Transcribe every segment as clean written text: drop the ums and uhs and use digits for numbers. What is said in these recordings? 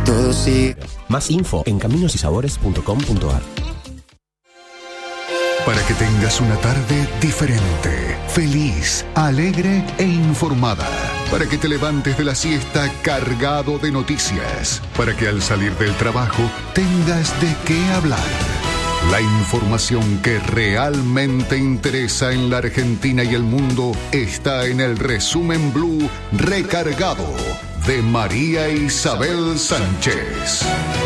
todo sigue. Más info en caminosysabores.com.ar. Para que tengas una tarde diferente, feliz, alegre e informada. Para que te levantes de la siesta cargado de noticias. Para que al salir del trabajo tengas de qué hablar. La información que realmente interesa en la Argentina y el mundo está en el Resumen Blue Recargado de María Isabel Sánchez.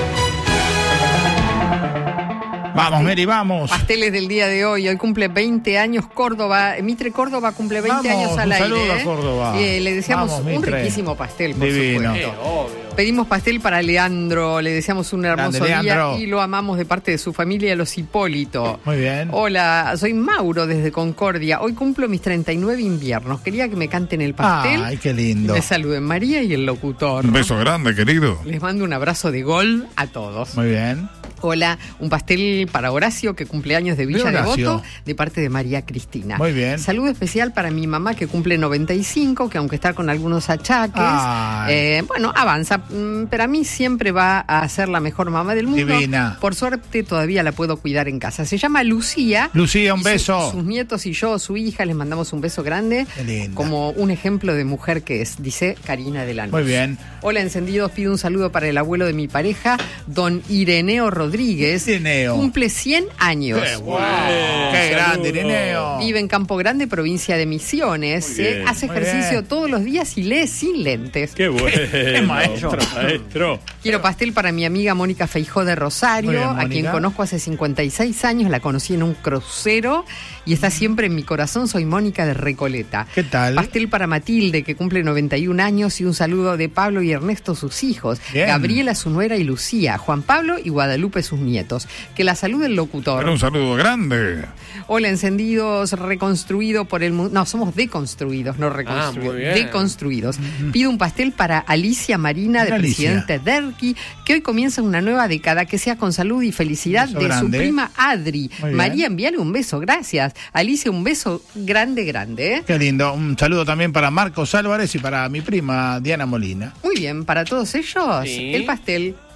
Vamos, Mary, vamos. Pasteles del día de hoy. Hoy cumple 20 años Córdoba. Mitre Córdoba cumple 20 años al aire. Saludo a Córdoba. Le deseamos un riquísimo pastel, por supuesto. Pedimos pastel para Leandro, le deseamos un hermoso día y lo amamos de parte de su familia, los Hipólito. Muy bien. Hola, soy Mauro desde Concordia. Hoy cumplo mis 39 inviernos. Quería que me canten el pastel. Ay, qué lindo. Les saluden María y el locutor. Un beso grande, querido. Les mando un abrazo de gol a todos. Muy bien. Hola, un pastel para Horacio, que cumple años de Villa Devoto, de parte de María Cristina. Muy bien. Saludo especial para mi mamá, que cumple 95, que aunque está con algunos achaques, avanza. Pero a mí siempre va a ser la mejor mamá del mundo. Divina. Por suerte todavía la puedo cuidar en casa. Se llama Lucía. Lucía, un beso. Sus nietos y yo, su hija, les mandamos un beso grande. Qué linda. Como un ejemplo de mujer que es, dice Karina de Lanús. Muy bien. Hola, encendidos, pido un saludo para el abuelo de mi pareja, don Ireneo Rodríguez. Cumple 100 años. ¡Qué bueno! ¡Qué grande, Ireneo! Vive en Campo Grande, provincia de Misiones. Hace ejercicio todos los días y lee sin lentes. ¡Qué bueno! ¡Qué maestro! Quiero pastel para mi amiga Mónica Feijó de Rosario, bien, a quien conozco hace 56 años. La conocí en un crucero y está siempre en mi corazón. Soy Mónica de Recoleta. ¿Qué tal? Pastel para Matilde, que cumple 91 años, y un saludo de Pablo y Ernesto, sus hijos. Bien. Gabriela, su nuera, y Lucía. Juan Pablo y Guadalupe, sus nietos. Que la salude el locutor. Pero un saludo grande. Hola, encendidos, reconstruido por el mundo. No, somos deconstruidos, no reconstruidos. Deconstruidos. Pido un pastel para Alicia Marina, de Presidente Derqui, que hoy comienza una nueva década, que sea con salud y felicidad de grande. Su prima Adri. Muy María, bien. envíale un beso, gracias. Alicia, un beso grande, grande. Qué lindo. Un saludo también para Marcos Álvarez y para mi prima Diana Molina. Muy bien, para todos ellos, el pastel.